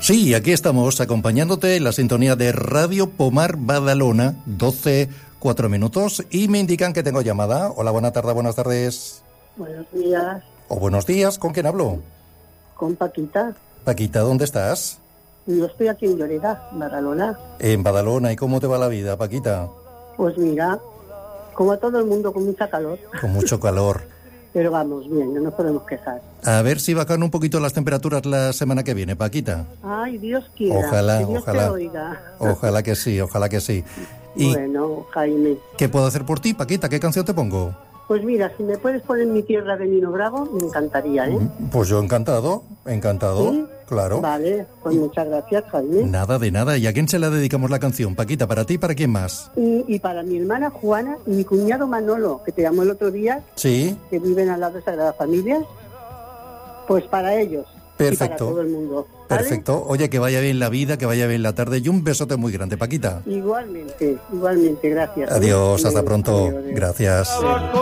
Sí, aquí estamos acompañándote en la sintonía de Radio Pomar Badalona, 12:04, y me indican que tengo llamada. Hola, buenas tardes. Buenos días. O buenos días, ¿con quién hablo? Con Paquita. Paquita, ¿dónde estás? Yo estoy aquí en Lloreda, Badalona. En Badalona, ¿y cómo te va la vida, Paquita? Pues mira, como a todo el mundo, con mucha calor. Con mucho calor. Pero vamos, bien, no nos podemos quejar. A ver si bajan un poquito las temperaturas la semana que viene, Paquita. Ay, Dios quiera. Ojalá, que Dios ojalá. te oiga. Ojalá que sí, ojalá que sí. ¿Y bueno, Jaime. qué puedo hacer por ti, Paquita? ¿Qué canción te pongo? Pues mira, si me puedes poner Mi tierra de Nino Bravo, me encantaría, ¿eh? Pues yo encantado, ¿Sí? claro. Vale, pues muchas gracias, Jaime. Nada de nada. ¿Y a quién se la dedicamos la canción, Paquita? ¿Para ti y para quién más? Y para mi hermana Juana y mi cuñado Manolo, que te llamó el otro día, Sí. que viven al lado de Sagrada Familia, pues para ellos. Perfecto. Y para todo el mundo. ¿Vale? Perfecto. Oye, que vaya bien la vida, que vaya bien la tarde y un besote muy grande, Paquita. Igualmente, gracias. Adiós, hasta Adiós, pronto. adiós. Gracias.